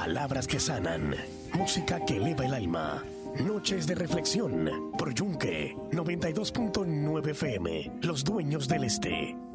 Palabras que sanan, música que eleva el alma. Noches de reflexión por Yunque 92.9 FM, Los Dueños del Este.